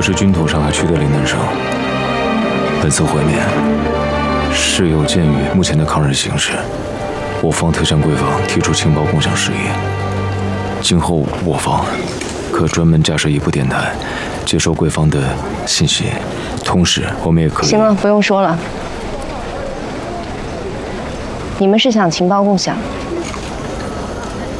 时军头上还缺德林能生。本次会面是有鉴于目前的抗日形势，我方特向贵方提出情报共享事宜。今后我方可专门架设一部电台，接收贵方的信息，同时我们也可以…… 行了，不用说了。你们是想情报共享，